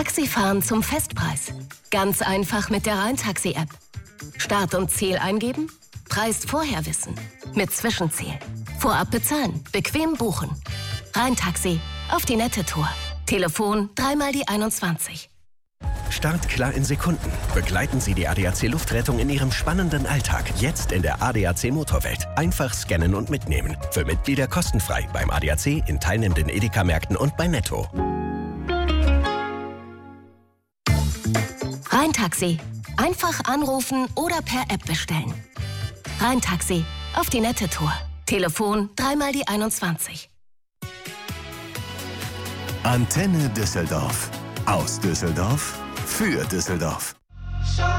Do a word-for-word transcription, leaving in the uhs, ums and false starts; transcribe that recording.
Taxifahren zum Festpreis. Ganz einfach mit der Rhein-Taxi-App. Start und Ziel eingeben, Preis vorher wissen. Mit Zwischenziel. Vorab bezahlen, bequem buchen. Rhein-Taxi, auf die nette Tour. Telefon dreimal die einundzwanzig. Start klar in Sekunden. Begleiten Sie die A D A C Luftrettung in Ihrem spannenden Alltag. Jetzt in der A D A C Motorwelt. Einfach scannen und mitnehmen. Für Mitglieder kostenfrei beim A D A C, in teilnehmenden Edeka-Märkten und bei Netto. Rhein-Taxi. Einfach anrufen oder per App bestellen. Rhein-Taxi, auf die nette Tour. Telefon dreimal die einundzwanzig. Antenne Düsseldorf. Aus Düsseldorf für Düsseldorf.